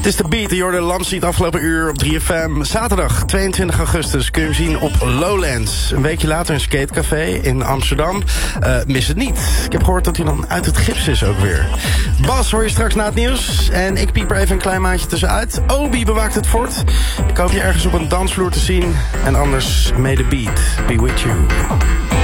Het is de beat, je hoorde Lamseed afgelopen uur op 3FM. Zaterdag 22 augustus kun je hem zien op Lowlands. Een weekje later een skatecafé in Amsterdam. Mis het niet. Ik heb gehoord dat hij dan uit het gips is ook weer. Bas hoor je straks na het nieuws. En ik piep er even een klein maandje tussenuit. Obi bewaakt het fort. Ik hoop je ergens op een dansvloer te zien. En anders, may the beat be with you.